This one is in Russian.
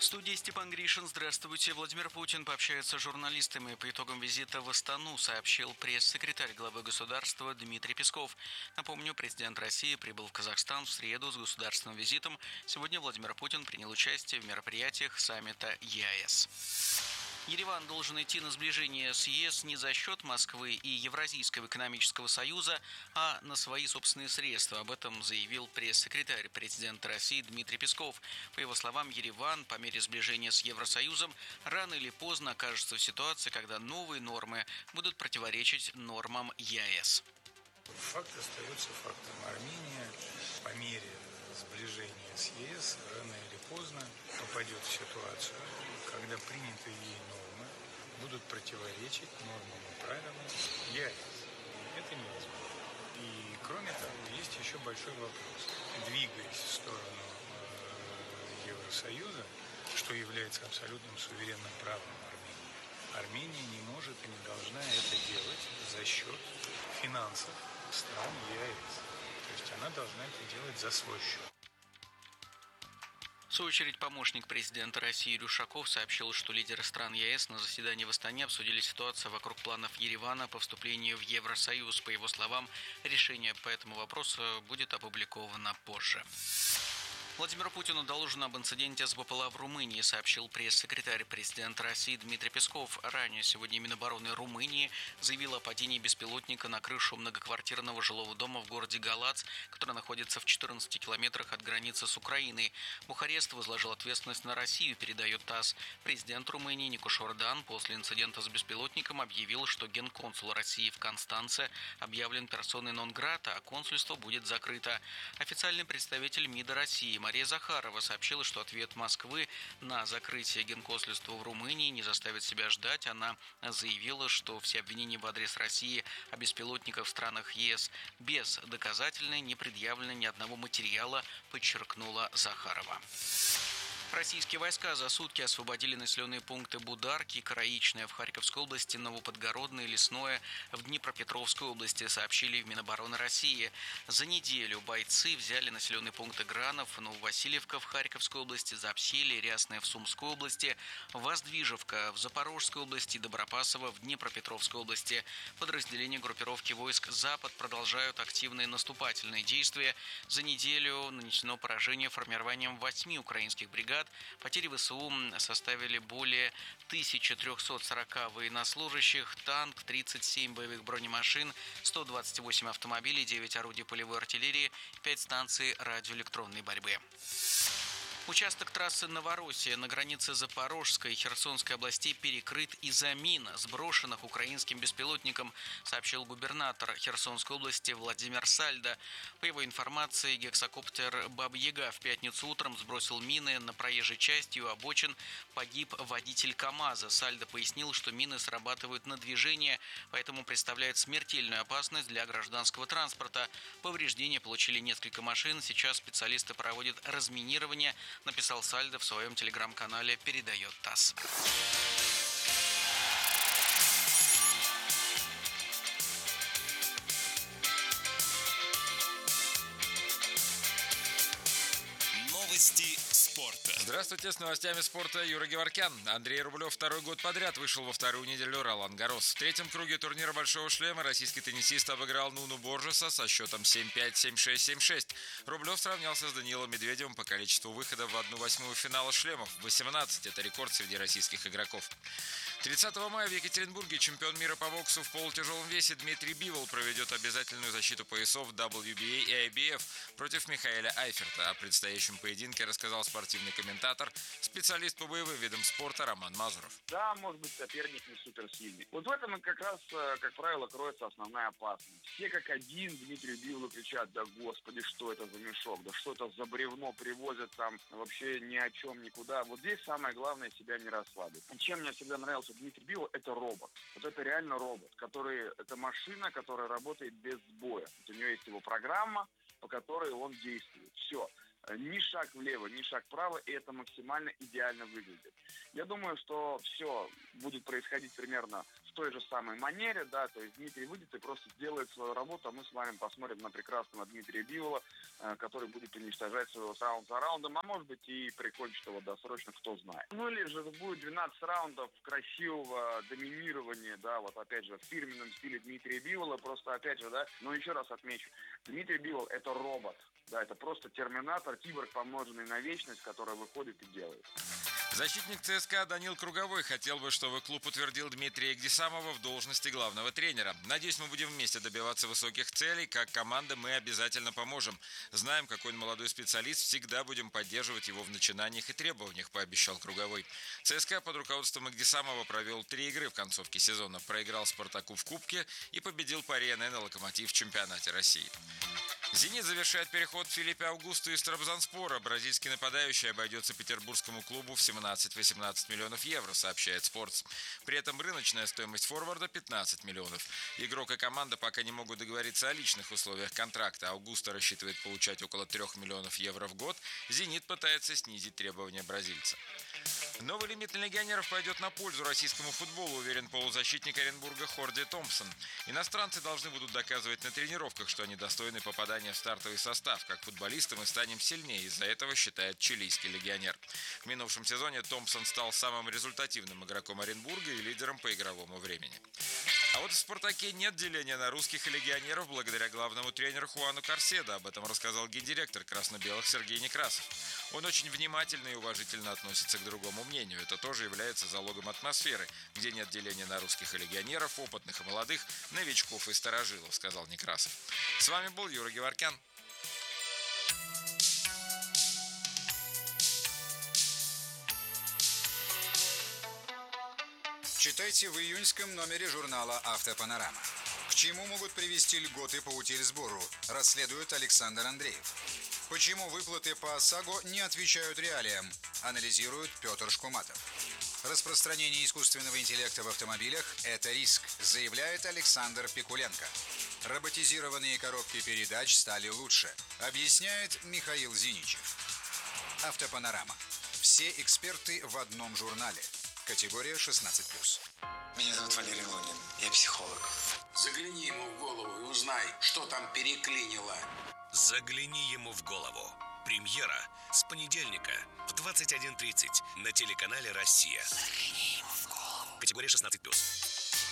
В студии Степан Гришин. Здравствуйте. Владимир Путин пообщается с журналистами по итогам визита в Астану, сообщил пресс-секретарь главы государства Дмитрий Песков. Напомню, президент России прибыл в Казахстан в среду с государственным визитом. Сегодня Владимир Путин принял участие в мероприятиях саммита ЕАЭС. Ереван должен идти на сближение с ЕС не за счет Москвы и Евразийского экономического союза, а на свои собственные средства. Об этом заявил пресс-секретарь президента России Дмитрий Песков. По его словам, Ереван по мере сближения с Евросоюзом рано или поздно окажется в ситуации, когда новые нормы будут противоречить нормам ЕАЭС. Факт остается фактом. Армения по мере сближения с ЕС рано или поздно попадет в ситуацию, когда принятые ей нормы будут противоречить нормам и правилам ЕС. Это невозможно. И кроме того, есть еще большой вопрос. Двигаясь в сторону Евросоюза, что является абсолютным суверенным правом Армении, Армения не может и не должна это делать за счет финансов стран ЕАЭС. То есть она должна это делать за свой счет. В свою очередь, помощник президента России Рюшаков сообщил, что лидеры стран ЕАЭС на заседании в Астане обсудили ситуацию вокруг планов Еревана по вступлению в Евросоюз. По его словам, решение по этому вопросу будет опубликовано позже. Владимиру Путину доложено об инциденте с БПЛА в Румынии, сообщил пресс-секретарь президента России Дмитрий Песков. Ранее сегодня Минобороны Румынии заявила о падении беспилотника на крышу многоквартирного жилого дома в городе Галац, который находится в 14 километрах от границы с Украиной. Бухарест возложил ответственность на Россию, передает ТАСС. Президент Румынии Никош Ордан после инцидента с беспилотником объявил, что генконсул России в Констанце объявлен персоной нон-грата, а консульство будет закрыто. Официальный представитель МИДа России Мария Захарова сообщила, что ответ Москвы на закрытие генконсульства в Румынии не заставит себя ждать. Она заявила, что все обвинения в адрес России о беспилотниках в странах ЕС бездоказательны, не предъявлено ни одного материала, подчеркнула Захарова. Российские войска за сутки освободили населенные пункты Бударки, Краичное в Харьковской области, Новоподгородное, Лесное в Днепропетровской области, сообщили в Минобороны России. За неделю бойцы взяли населенные пункты Гранов, Нововасильевка в Харьковской области, Запселье, Рясное в Сумской области, Воздвижевка в Запорожской области, Добропасово в Днепропетровской области. Подразделения группировки войск «Запад» продолжают активные наступательные действия. За неделю нанесено поражение формированием 8 украинских бригад. Потери ВСУ составили более 1340 военнослужащих, танк, 37 боевых бронемашин, 128 автомобилей, 9 орудий полевой артиллерии, 5 станций радиоэлектронной борьбы. Участок трассы Новороссия на границе Запорожской и Херсонской областей перекрыт из-за мин, сброшенных украинским беспилотником, сообщил губернатор Херсонской области Владимир Сальдо. По его информации, гексакоптер «Баба-Яга» в пятницу утром сбросил мины на проезжей части, у обочин погиб водитель КАМАЗа. Сальдо пояснил, что мины срабатывают на движение, поэтому представляют смертельную опасность для гражданского транспорта. Повреждения получили несколько машин. Сейчас специалисты проводят разминирование, написал Сальдо в своем телеграм-канале, передает ТАСС. Новости спорта. Здравствуйте, с новостями спорта Юра Геворкян. Андрей Рублев второй год подряд вышел во вторую неделю Ролан-Гаррос. В третьем круге турнира «Большого шлема» российский теннисист обыграл Нуну Боржеса со счетом 7-5, 7-6, 7-6. Рублев сравнялся с Даниилом Медведевым по количеству выходов в 1/8 финала шлемов. 18 – это рекорд среди российских игроков. 30 мая в Екатеринбурге чемпион мира по боксу в полутяжелом весе Дмитрий Бивол проведет обязательную защиту поясов WBA и IBF против Михаэля Айферта. О предстоящем поединке рассказал спортивный комментатор, специалист по боевым видам спорта Роман Мазуров. Да, может быть, соперник не суперсильный. Вот в этом как раз, как правило, кроется основная опасность. Все как один Дмитрию Биволу кричат: да господи, что это за мешок, да что это за бревно привозят там вообще ни о чем, никуда. Вот здесь самое главное себя не расслабить. Чем мне всегда нравился Дмитрий Бивол, это робот. Вот это реально робот, это машина, которая работает без сбоя. Вот у него есть его программа, по которой он действует. Все. Ни шаг влево, ни шаг вправо, и это максимально идеально выглядит. Я думаю, что все будет происходить примерно в той же самой манере, да, то есть Дмитрий выйдет и просто сделает свою работу, а мы с вами посмотрим на прекрасного Дмитрия Бивола, который будет уничтожать своего раунд за раундом, а может быть и прикончит его досрочно, кто знает. Ну или же будет 12 раундов красивого доминирования, да, вот опять же в фирменном стиле Дмитрия Бивола, просто опять же, да, но еще раз отмечу, Дмитрий Бивол это робот. Да, это просто терминатор, киборг, помноженный на вечность, который выходит и делает. Защитник ЦСКА Данил Круговой хотел бы, чтобы клуб утвердил Дмитрия Гдисамова в должности главного тренера. Надеюсь, мы будем вместе добиваться высоких целей. Как команда мы обязательно поможем. Знаем, какой он молодой специалист, всегда будем поддерживать его в начинаниях и требованиях, пообещал Круговой. ЦСКА под руководством Гдисамова провел 3 игры в концовке сезона. Проиграл Спартаку в Кубке и победил по РН на Локомотив в чемпионате России. «Зенит» завершает переход Филиппе Аугусту из Трабзонспора. Бразильский нападающий обойдется петербургскому клубу в 17-18 миллионов евро, сообщает «Спортс». При этом рыночная стоимость форварда 15 миллионов. Игрок и команда пока не могут договориться о личных условиях контракта. Аугусто рассчитывает получать около 3 миллионов евро в год. «Зенит» пытается снизить требования бразильца. Новый лимит для легионеров пойдет на пользу российскому футболу, уверен полузащитник Оренбурга Хорди Томпсон. Иностранцы должны будут доказывать на тренировках, что они достойны попадания в стартовый состав. Как футболисты мы станем сильнее, из-за этого считает чилийский легионер. В минувшем сезоне Томпсон стал самым результативным игроком Оренбурга и лидером по игровому времени. А вот в «Спартаке» нет деления на русских и легионеров благодаря главному тренеру Хуану Карседо. Об этом рассказал гендиректор красно-белых Сергей Некрасов. Он очень внимательно и уважительно относится к другому мнению. Это тоже является залогом атмосферы, где нет деления на русских и легионеров, опытных и молодых, новичков и старожилов, сказал Некрасов. С вами был Юра Геворкян. Читайте в июньском номере журнала «Автопанорама». К чему могут привести льготы по утильсбору, расследует Александр Андреев. Почему выплаты по ОСАГО не отвечают реалиям, анализирует Петр Шкуматов. Распространение искусственного интеллекта в автомобилях – это риск, заявляет Александр Пикуленко. Роботизированные коробки передач стали лучше, объясняет Михаил Зиничев. Автопанорама. Все эксперты в одном журнале. Категория 16+. Меня зовут Валерий Лунин. Я психолог. Загляни ему в голову и узнай, что там переклинило. Загляни ему в голову. Премьера с понедельника в 21:30 на телеканале «Россия». Загляни ему в голову. Категория 16+.